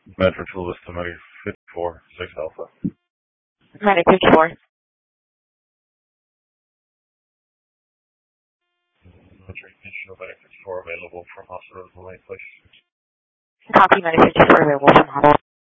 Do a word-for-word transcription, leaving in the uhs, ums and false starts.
Medford Tool Vista, Medic fifty-four, six Alpha. Medic fifty-four. Medic fifty-four available from hospital to late place. Copy, Medic fifty-four available from hospital.